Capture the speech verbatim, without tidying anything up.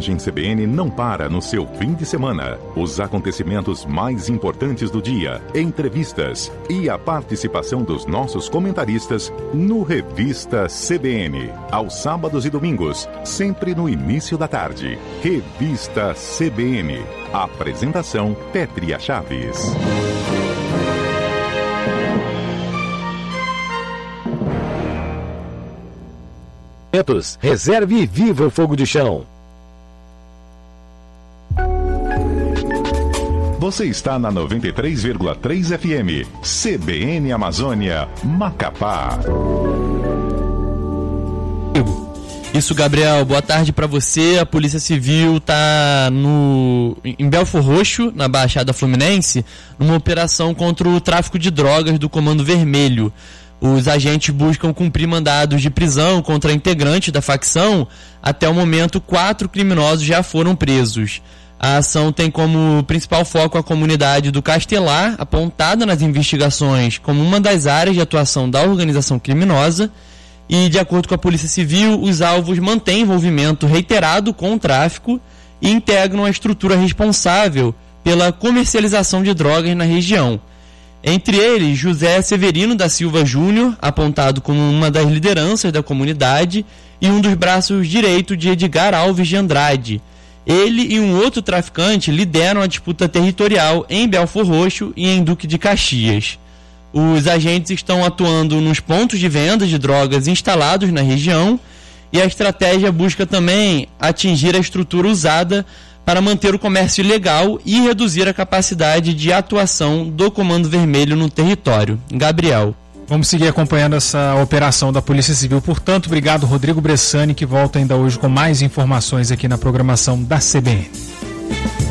C B N não para no seu fim de semana. Os acontecimentos mais importantes do dia, entrevistas e a participação dos nossos comentaristas no Revista C B N. Aos sábados e domingos, sempre no início da tarde. Revista C B N. Apresentação Pétria Chaves. Reserve e viva o fogo de chão. Você está na noventa e três vírgula três F M, C B N Amazônia, Macapá. Isso, Gabriel. Boa tarde para você. A Polícia Civil está no em Belfor Roxo, na Baixada Fluminense, numa operação contra o tráfico de drogas do Comando Vermelho. Os agentes buscam cumprir mandados de prisão contra integrantes da facção. Até o momento, quatro criminosos já foram presos. A ação tem como principal foco a comunidade do Castelar, apontada nas investigações como uma das áreas de atuação da organização criminosa. E, de acordo com a Polícia Civil, os alvos mantêm envolvimento reiterado com o tráfico e integram a estrutura responsável pela comercialização de drogas na região. Entre eles, José Severino da Silva Júnior, apontado como uma das lideranças da comunidade e um dos braços direitos de Edgar Alves de Andrade. Ele e um outro traficante lideram a disputa territorial em Belfor Roxo e em Duque de Caxias. Os agentes estão atuando nos pontos de venda de drogas instalados na região e a estratégia busca também atingir a estrutura usada para manter o comércio ilegal e reduzir a capacidade de atuação do Comando Vermelho no território. Gabriel. Vamos seguir acompanhando essa operação da Polícia Civil. Portanto, obrigado, Rodrigo Bressani, que volta ainda hoje com mais informações aqui na programação da C B N.